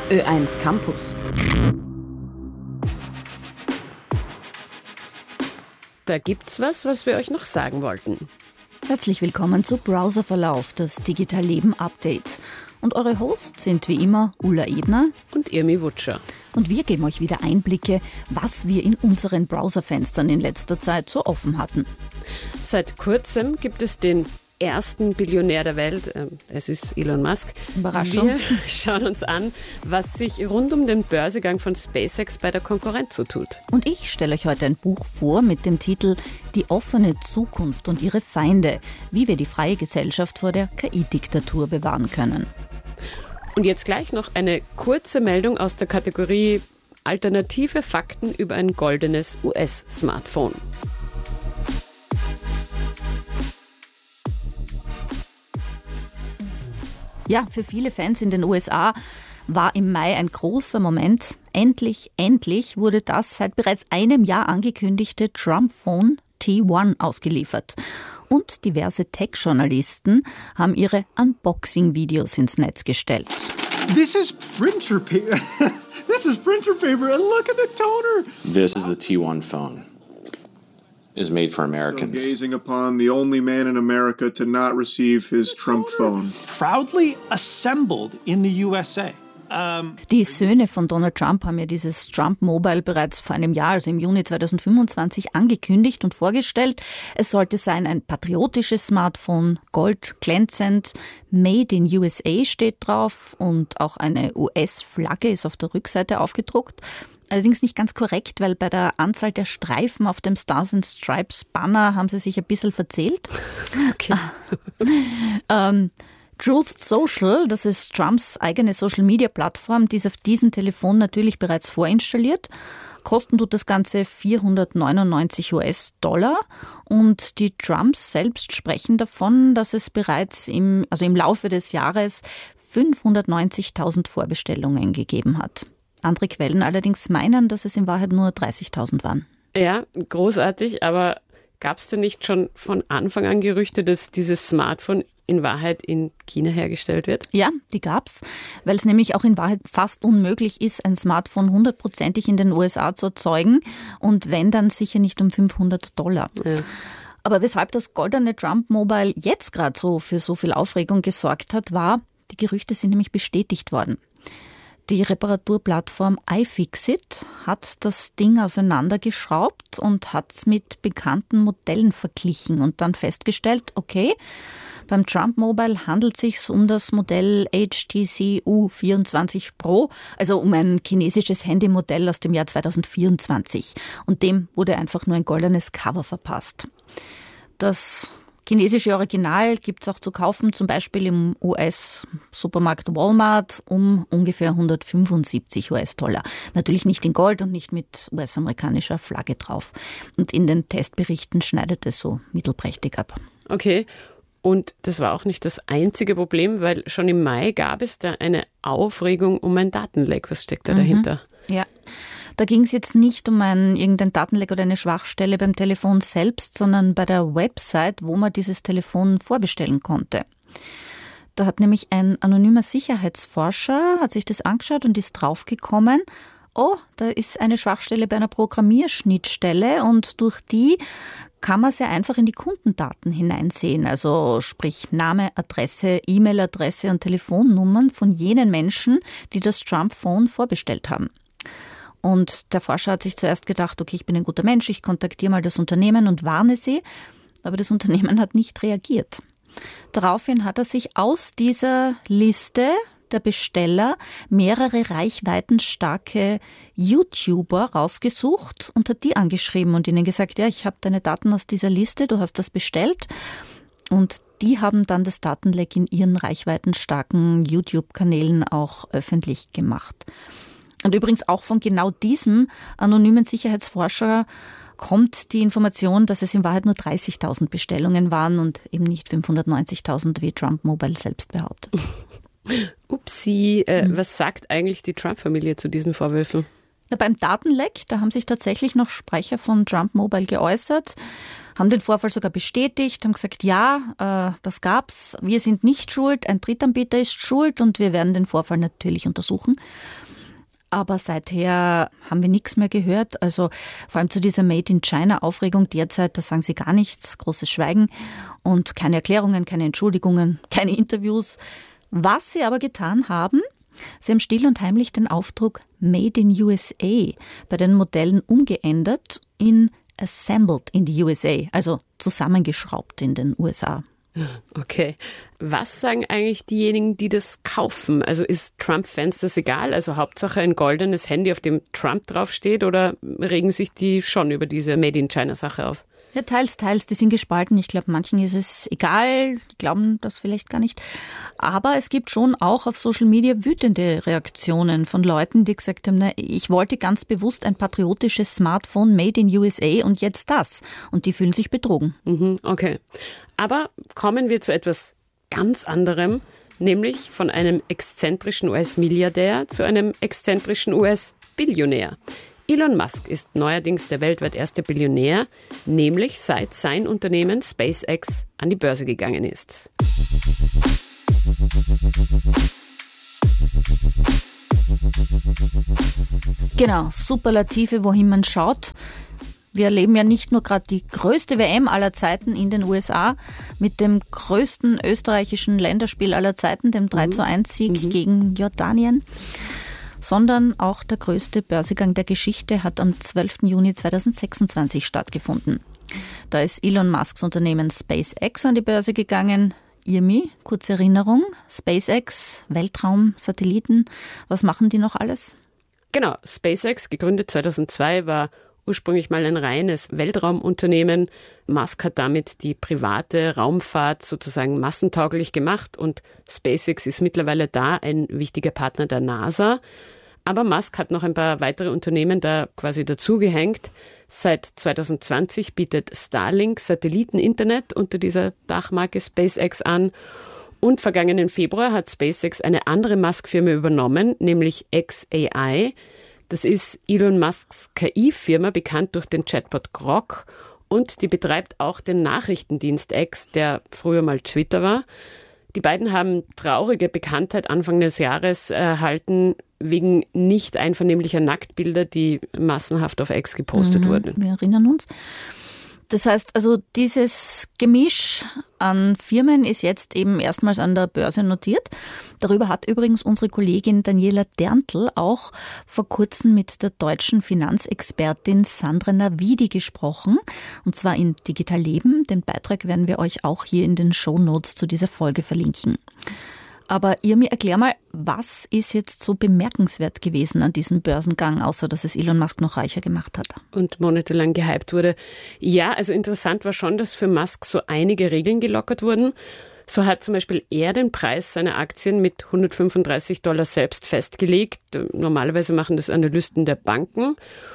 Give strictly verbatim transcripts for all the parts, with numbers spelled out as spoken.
Ö eins Campus. Da gibt's was, was wir euch noch sagen wollten. Herzlich willkommen zu Browserverlauf, das Digital-Leben-Update. Und eure Hosts sind wie immer Ulla Ebner und Irmi Wutscher. Und wir geben euch wieder Einblicke, was wir in unseren Browserfenstern in letzter Zeit so offen hatten. Seit kurzem gibt es den ersten Billionär der Welt, es ist Elon Musk. Überraschung. Wir schauen uns an, was sich rund um den Börsegang von SpaceX bei der Konkurrenz so tut. Und ich stelle euch heute ein Buch vor mit dem Titel Die offene Zukunft und ihre Feinde, wie wir die freie Gesellschaft vor der K I-Diktatur bewahren können. Und jetzt gleich noch eine kurze Meldung aus der Kategorie Alternative Fakten über ein goldenes U S-Smartphone. Ja, für viele Fans in den U S A war im Mai ein großer Moment. Endlich, endlich wurde das seit bereits einem Jahr angekündigte Trump-Phone T eins ausgeliefert. Und diverse Tech-Journalisten haben ihre Unboxing-Videos ins Netz gestellt. This is printer paper. This is printer paper and look at the toner. This is the T eins phone. Is made for Americans. So gazing upon the only man in America to not receive his Trump phone. Proudly assembled in the U S A. Um, Die Söhne von Donald Trump haben ja dieses Trump Mobile bereits vor einem Jahr, also im Juni zweitausendfünfundzwanzig, angekündigt und vorgestellt. Es sollte sein ein patriotisches Smartphone, goldglänzend, Made in U S A steht drauf und auch eine U S-Flagge ist auf der Rückseite aufgedruckt. Allerdings nicht ganz korrekt, weil bei der Anzahl der Streifen auf dem Stars and Stripes Banner haben sie sich ein bisschen verzählt. Okay. ähm, Truth Social, das ist Trumps eigene Social-Media-Plattform, die ist auf diesem Telefon natürlich bereits vorinstalliert. Kosten tut das Ganze vierhundertneunundneunzig US-Dollar und die Trumps selbst sprechen davon, dass es bereits im, also im Laufe des Jahres fünfhundertneunzigtausend Vorbestellungen gegeben hat. Andere Quellen allerdings meinen, dass es in Wahrheit nur dreißigtausend waren. Ja, großartig, aber gab es denn nicht schon von Anfang an Gerüchte, dass dieses Smartphone in Wahrheit in China hergestellt wird? Ja, die gab's, weil es nämlich auch in Wahrheit fast unmöglich ist, ein Smartphone hundertprozentig in den U S A zu erzeugen und wenn, dann sicher nicht um fünfhundert Dollar. Ja. Aber weshalb das goldene Trump Mobile jetzt gerade so für so viel Aufregung gesorgt hat, war, die Gerüchte sind nämlich bestätigt worden. Die Reparaturplattform iFixit hat das Ding auseinandergeschraubt und hat es mit bekannten Modellen verglichen und dann festgestellt, okay, beim Trump Mobile handelt es sich um das Modell H T C U vierundzwanzig Pro, also um ein chinesisches Handymodell aus dem Jahr zweitausendvierundzwanzig. Und dem wurde einfach nur ein goldenes Cover verpasst. Das chinesische Original gibt es auch zu kaufen, zum Beispiel im U S-Supermarkt Walmart um ungefähr hundertfünfundsiebzig US-Dollar. Natürlich nicht in Gold und nicht mit U S-amerikanischer Flagge drauf. Und in den Testberichten schneidet es so mittelprächtig ab. Okay, und das war auch nicht das einzige Problem, weil schon im Mai gab es da eine Aufregung um ein Datenleck. Was steckt da Mhm. dahinter? Ja. Da ging es jetzt nicht um ein, irgendein Datenleck oder eine Schwachstelle beim Telefon selbst, sondern bei der Website, wo man dieses Telefon vorbestellen konnte. Da hat nämlich ein anonymer Sicherheitsforscher, hat sich das angeschaut und ist draufgekommen, oh, da ist eine Schwachstelle bei einer Programmierschnittstelle und durch die kann man sehr einfach in die Kundendaten hineinsehen, also sprich Name, Adresse, E-Mail-Adresse und Telefonnummern von jenen Menschen, die das Trump-Phone vorbestellt haben. Und der Forscher hat sich zuerst gedacht, okay, ich bin ein guter Mensch, ich kontaktiere mal das Unternehmen und warne sie. Aber das Unternehmen hat nicht reagiert. Daraufhin hat er sich aus dieser Liste der Besteller mehrere reichweitenstarke YouTuber rausgesucht und hat die angeschrieben und ihnen gesagt, ja, ich habe deine Daten aus dieser Liste, du hast das bestellt. Und die haben dann das Datenleck in ihren reichweitenstarken YouTube-Kanälen auch öffentlich gemacht. Und übrigens auch von genau diesem anonymen Sicherheitsforscher kommt die Information, dass es in Wahrheit nur dreißigtausend Bestellungen waren und eben nicht fünfhundertneunzigtausend, wie Trump Mobile selbst behauptet. Upsi, äh, mhm. Was sagt eigentlich die Trump-Familie zu diesen Vorwürfen? Na, beim Datenleck, da haben sich tatsächlich noch Sprecher von Trump Mobile geäußert, haben den Vorfall sogar bestätigt, haben gesagt, ja, äh, das gab's, wir sind nicht schuld, ein Drittanbieter ist schuld und wir werden den Vorfall natürlich untersuchen. Aber seither haben wir nichts mehr gehört. Also vor allem zu dieser Made-in-China-Aufregung derzeit, da sagen sie gar nichts, großes Schweigen und keine Erklärungen, keine Entschuldigungen, keine Interviews. Was sie aber getan haben, sie haben still und heimlich den Aufdruck Made in U S A bei den Modellen umgeändert in Assembled in the U S A, also zusammengeschraubt in den U S A. Okay. Was sagen eigentlich diejenigen, die das kaufen? Also ist Trump-Fans das egal? Also Hauptsache ein goldenes Handy, auf dem Trump draufsteht, oder regen sich die schon über diese Made-in-China-Sache auf? Ja, teils, teils, die sind gespalten. Ich glaube, manchen ist es egal, die glauben das vielleicht gar nicht. Aber es gibt schon auch auf Social Media wütende Reaktionen von Leuten, die gesagt haben, na, ich wollte ganz bewusst ein patriotisches Smartphone made in U S A und jetzt das. Und die fühlen sich betrogen. Mhm, okay. Aber kommen wir zu etwas ganz anderem, nämlich von einem exzentrischen U S-Milliardär zu einem exzentrischen U S-Billionär. Elon Musk ist neuerdings der weltweit erste Billionär, nämlich seit sein Unternehmen SpaceX an die Börse gegangen ist. Genau, Superlative, wohin man schaut. Wir erleben ja nicht nur gerade die größte W M aller Zeiten in den U S A mit dem größten österreichischen Länderspiel aller Zeiten, dem drei zu eins Sieg mhm. gegen Jordanien, sondern auch der größte Börsegang der Geschichte hat am zwölften Juni zweitausendsechsundzwanzig stattgefunden. Da ist Elon Musks Unternehmen SpaceX an die Börse gegangen. Irmi, kurze Erinnerung, SpaceX, Weltraum, Satelliten, was machen die noch alles? Genau, SpaceX, gegründet zweitausendzwei, war ursprünglich mal ein reines Weltraumunternehmen. Musk hat damit die private Raumfahrt sozusagen massentauglich gemacht und SpaceX ist mittlerweile da ein wichtiger Partner der NASA. Aber Musk hat noch ein paar weitere Unternehmen da quasi dazugehängt. Seit zweitausendzwanzig bietet Starlink Satelliteninternet unter dieser Dachmarke SpaceX an. Und vergangenen Februar hat SpaceX eine andere Musk-Firma übernommen, nämlich X A I. Das ist Elon Musks K I-Firma, bekannt durch den Chatbot Grok. Und die betreibt auch den Nachrichtendienst X, der früher mal Twitter war. Die beiden haben traurige Bekanntheit Anfang des Jahres erhalten, wegen nicht einvernehmlicher Nacktbilder, die massenhaft auf X gepostet mhm, wurden. Wir erinnern uns. Das heißt, also dieses Gemisch an Firmen ist jetzt eben erstmals an der Börse notiert. Darüber hat übrigens unsere Kollegin Daniela Derntl auch vor kurzem mit der deutschen Finanzexpertin Sandra Navidi gesprochen. Und zwar in Digital Leben. Den Beitrag werden wir euch auch hier in den Shownotes zu dieser Folge verlinken. Aber Irmi, erklär mal, was ist jetzt so bemerkenswert gewesen an diesem Börsengang, außer dass es Elon Musk noch reicher gemacht hat? Und monatelang gehypt wurde. Ja, also interessant war schon, dass für Musk so einige Regeln gelockert wurden. So hat zum Beispiel er den Preis seiner Aktien mit hundertfünfunddreißig Dollar selbst festgelegt. Normalerweise machen das Analysten der Banken.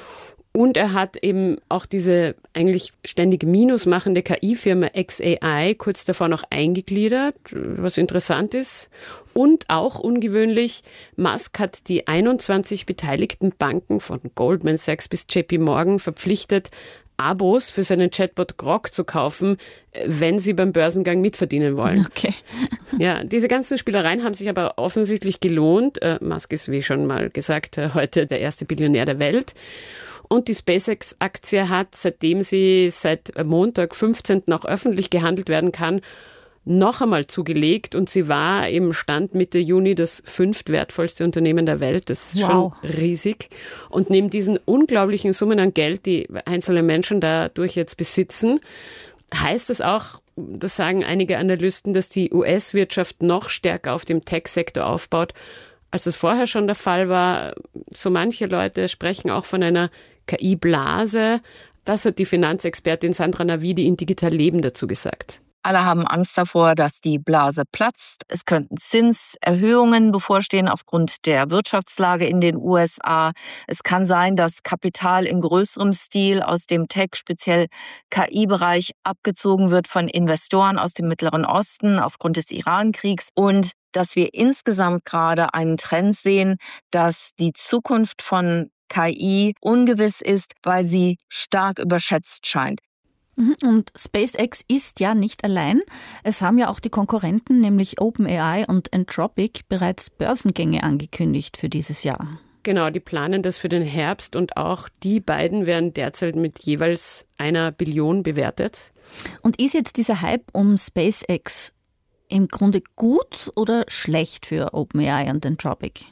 Und er hat eben auch diese eigentlich ständig minusmachende K I-Firma X A I kurz davor noch eingegliedert, was interessant ist. Und auch ungewöhnlich, Musk hat die einundzwanzig beteiligten Banken von Goldman Sachs bis J P Morgan verpflichtet, Abos für seinen Chatbot Grok zu kaufen, wenn sie beim Börsengang mitverdienen wollen. Okay. Ja, diese ganzen Spielereien haben sich aber offensichtlich gelohnt. Äh, Musk ist, wie schon mal gesagt, heute der erste Billionär der Welt. Und die SpaceX-Aktie hat, seitdem sie seit Montag, fünfzehnten auch öffentlich gehandelt werden kann, noch einmal zugelegt. Und sie war im Stand Mitte Juni das fünftwertvollste Unternehmen der Welt. Das ist wow. schon riesig. Und neben diesen unglaublichen Summen an Geld, die einzelne Menschen dadurch jetzt besitzen, heißt es auch, das sagen einige Analysten, dass die U S-Wirtschaft noch stärker auf dem Tech-Sektor aufbaut, als es vorher schon der Fall war. So manche Leute sprechen auch von einer K I-Blase. Das hat die Finanzexpertin Sandra Navidi in Digital Leben dazu gesagt. Alle haben Angst davor, dass die Blase platzt. Es könnten Zinserhöhungen bevorstehen aufgrund der Wirtschaftslage in den U S A. Es kann sein, dass Kapital in größerem Stil aus dem Tech, speziell K I-Bereich, abgezogen wird von Investoren aus dem Mittleren Osten aufgrund des Iran-Kriegs und dass wir insgesamt gerade einen Trend sehen, dass die Zukunft von K I ungewiss ist, weil sie stark überschätzt scheint. Und SpaceX ist ja nicht allein. Es haben ja auch die Konkurrenten, nämlich OpenAI und Anthropic, bereits Börsengänge angekündigt für dieses Jahr. Genau, die planen das für den Herbst und auch die beiden werden derzeit mit jeweils einer Billion bewertet. Und ist jetzt dieser Hype um SpaceX im Grunde gut oder schlecht für OpenAI und Anthropic?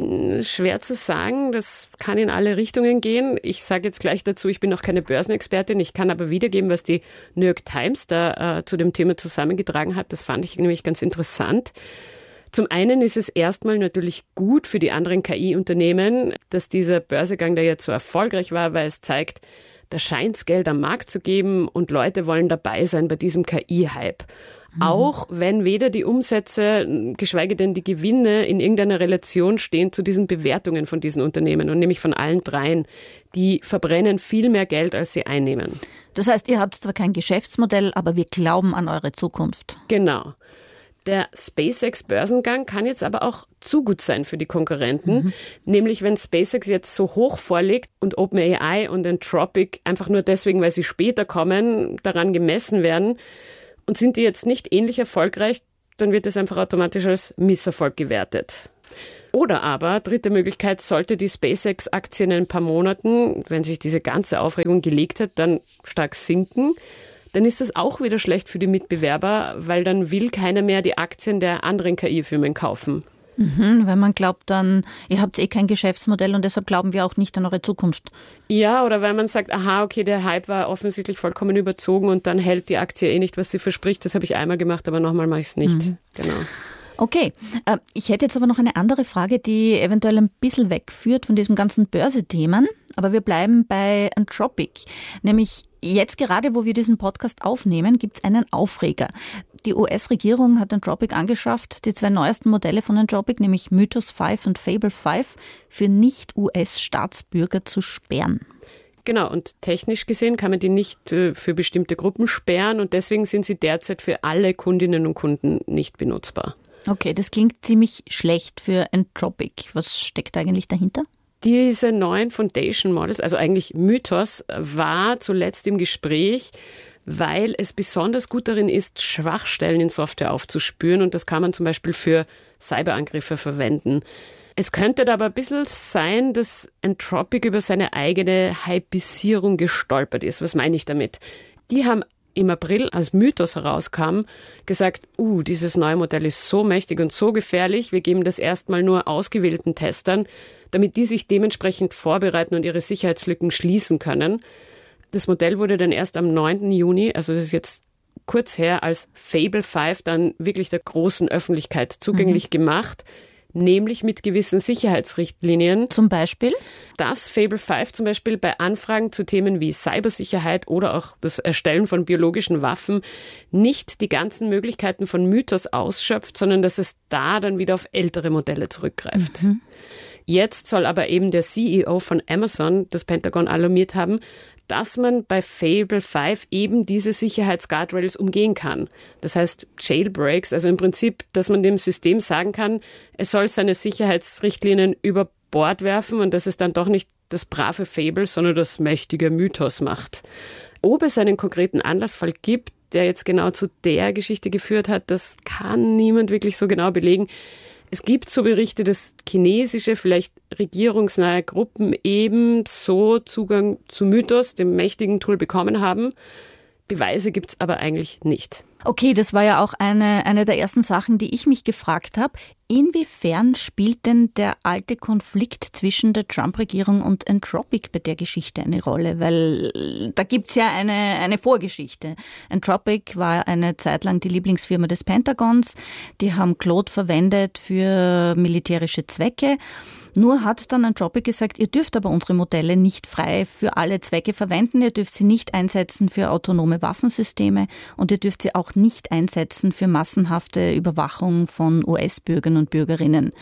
Schwer zu sagen, das kann in alle Richtungen gehen. Ich sage jetzt gleich dazu, ich bin noch keine Börsenexpertin, ich kann aber wiedergeben, was die New York Times da äh, zu dem Thema zusammengetragen hat. Das fand ich nämlich ganz interessant. Zum einen ist es erstmal natürlich gut für die anderen K I-Unternehmen, dass dieser Börsegang da jetzt so erfolgreich war, weil es zeigt, da scheint es Geld am Markt zu geben und Leute wollen dabei sein bei diesem K I-Hype. Mhm. Auch wenn weder die Umsätze, geschweige denn die Gewinne in irgendeiner Relation stehen zu diesen Bewertungen von diesen Unternehmen und nämlich von allen dreien. Die verbrennen viel mehr Geld, als sie einnehmen. Das heißt, ihr habt zwar kein Geschäftsmodell, aber wir glauben an eure Zukunft. Genau. Der SpaceX-Börsengang kann jetzt aber auch zu gut sein für die Konkurrenten. Mhm. Nämlich, wenn SpaceX jetzt so hoch vorliegt und OpenAI und Anthropic einfach nur deswegen, weil sie später kommen, daran gemessen werden und sind die jetzt nicht ähnlich erfolgreich, dann wird es einfach automatisch als Misserfolg gewertet. Oder aber, dritte Möglichkeit, sollte die SpaceX-Aktie in ein paar Monaten, wenn sich diese ganze Aufregung gelegt hat, dann stark sinken, dann ist das auch wieder schlecht für die Mitbewerber, weil dann will keiner mehr die Aktien der anderen K I-Firmen kaufen. Mhm, weil man glaubt dann, ihr habt eh kein Geschäftsmodell und deshalb glauben wir auch nicht an eure Zukunft. Ja, oder weil man sagt, aha, okay, der Hype war offensichtlich vollkommen überzogen und dann hält die Aktie eh nicht, was sie verspricht. Das habe ich einmal gemacht, aber nochmal mache ich es nicht. Mhm. Genau. Okay, ich hätte jetzt aber noch eine andere Frage, die eventuell ein bisschen wegführt von diesem ganzen Börsethemen, aber wir bleiben bei Anthropic. Nämlich jetzt gerade, wo wir diesen Podcast aufnehmen, gibt es einen Aufreger. Die U S-Regierung hat Anthropic angeschafft, die zwei neuesten Modelle von Anthropic, nämlich Mythos fünf und Fable fünf, für Nicht-U S-Staatsbürger zu sperren. Genau, und technisch gesehen kann man die nicht äh, für bestimmte Gruppen sperren und deswegen sind sie derzeit für alle Kundinnen und Kunden nicht benutzbar. Okay, das klingt ziemlich schlecht für Anthropic. Was steckt eigentlich dahinter? Diese neuen Foundation Models, also eigentlich Mythos, war zuletzt im Gespräch, weil es besonders gut darin ist, Schwachstellen in Software aufzuspüren und das kann man zum Beispiel für Cyberangriffe verwenden. Es könnte da aber ein bisschen sein, dass Anthropic über seine eigene Hypisierung gestolpert ist. Was meine ich damit? Die haben im April, als Mythos herauskam, gesagt, uh, dieses neue Modell ist so mächtig und so gefährlich, wir geben das erstmal nur ausgewählten Testern, damit die sich dementsprechend vorbereiten und ihre Sicherheitslücken schließen können. Das Modell wurde dann erst am neunten Juni, also das ist jetzt kurz her, als Fable fünf dann wirklich der großen Öffentlichkeit zugänglich mhm. gemacht, nämlich mit gewissen Sicherheitsrichtlinien. Zum Beispiel? Dass Fable fünf zum Beispiel bei Anfragen zu Themen wie Cybersicherheit oder auch das Erstellen von biologischen Waffen nicht die ganzen Möglichkeiten von Mythos ausschöpft, sondern dass es da dann wieder auf ältere Modelle zurückgreift. Mhm. Jetzt soll aber eben der C E O von Amazon das Pentagon alarmiert haben, dass man bei Fable fünf eben diese Sicherheitsguardrails umgehen kann. Das heißt Jailbreaks, also im Prinzip, dass man dem System sagen kann, es soll seine Sicherheitsrichtlinien über Bord werfen und dass es dann doch nicht das brave Fable, sondern das mächtige Mythos macht. Ob es einen konkreten Anlassfall gibt, der jetzt genau zu der Geschichte geführt hat, das kann niemand wirklich so genau belegen. Es gibt so Berichte, dass chinesische, vielleicht regierungsnahe Gruppen eben so Zugang zu Mythos, dem mächtigen Tool, bekommen haben. Beweise gibt es aber eigentlich nicht. Okay, das war ja auch eine, eine der ersten Sachen, die ich mich gefragt habe. Inwiefern spielt denn der alte Konflikt zwischen der Trump-Regierung und Anthropic bei der Geschichte eine Rolle? Weil da gibt's ja eine, eine Vorgeschichte. Anthropic war eine Zeit lang die Lieblingsfirma des Pentagons. Die haben Claude verwendet für militärische Zwecke. Nur hat dann Anthropic gesagt, ihr dürft aber unsere Modelle nicht frei für alle Zwecke verwenden, ihr dürft sie nicht einsetzen für autonome Waffensysteme und ihr dürft sie auch nicht einsetzen für massenhafte Überwachung von U S-Bürgern und Bürgerinnen.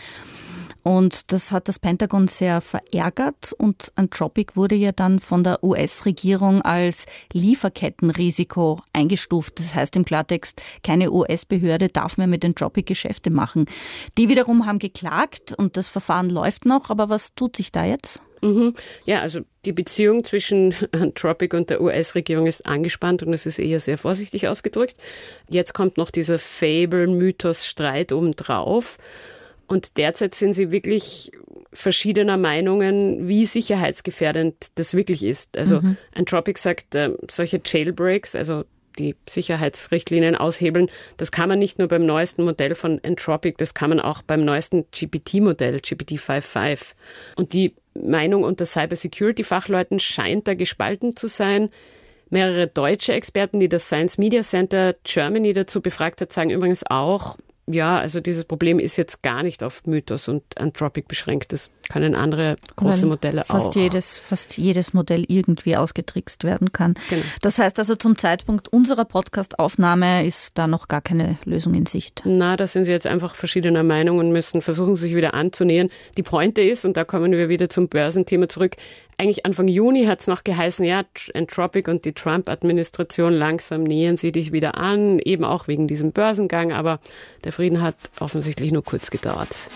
Und das hat das Pentagon sehr verärgert und Anthropic wurde ja dann von der U S-Regierung als Lieferkettenrisiko eingestuft. Das heißt im Klartext, keine U S-Behörde darf mehr mit Anthropic Geschäfte machen. Die wiederum haben geklagt und das Verfahren läuft noch, aber was tut sich da jetzt? Mhm. Ja, also die Beziehung zwischen Anthropic und der U S-Regierung ist angespannt und es ist eher sehr vorsichtig ausgedrückt. Jetzt kommt noch dieser Fable-Mythos-Streit obendrauf. Und derzeit sind sie wirklich verschiedener Meinungen, wie sicherheitsgefährdend das wirklich ist. Also mhm. Anthropic sagt, äh, solche Jailbreaks, also die Sicherheitsrichtlinien aushebeln, das kann man nicht nur beim neuesten Modell von Anthropic, das kann man auch beim neuesten G P T-Modell, G P T fünf Punkt fünf. Und die Meinung unter Cybersecurity-Fachleuten scheint da gespalten zu sein. Mehrere deutsche Experten, die das Science Media Center Germany dazu befragt hat, sagen übrigens auch, ja, also dieses Problem ist jetzt gar nicht auf Mythos und Anthropic beschränkt. Das können andere große Weil Modelle fast auch. Jedes, fast jedes Modell irgendwie ausgetrickst werden kann. Genau. Das heißt also, zum Zeitpunkt unserer Podcast-Aufnahme ist da noch gar keine Lösung in Sicht. Na, da sind sie jetzt einfach verschiedener Meinung und müssen versuchen, sich wieder anzunähern. Die Pointe ist, und da kommen wir wieder zum Börsenthema zurück, eigentlich Anfang Juni hat es noch geheißen, ja, Anthropic und die Trump-Administration, langsam nähern sie dich wieder an, eben auch wegen diesem Börsengang, aber der Frieden hat offensichtlich nur kurz gedauert.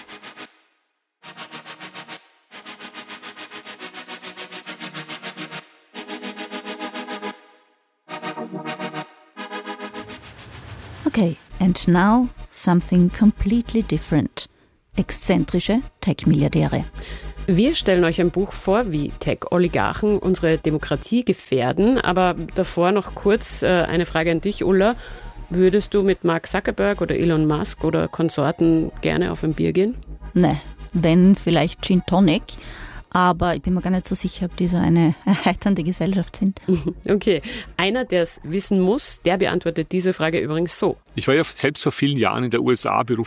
Okay, and now something completely different. Exzentrische Tech-Milliardäre. Wir stellen euch ein Buch vor, wie Tech-Oligarchen unsere Demokratie gefährden. Aber davor noch kurz äh, eine Frage an dich, Ulla. Würdest du mit Mark Zuckerberg oder Elon Musk oder Konsorten gerne auf ein Bier gehen? Ne, wenn vielleicht Gin Tonic. Aber ich bin mir gar nicht so sicher, ob die so eine erheiternde Gesellschaft sind. Okay, einer, der es wissen muss, der beantwortet diese Frage übrigens so. Ich war ja selbst vor vielen Jahren in der U S A beruflich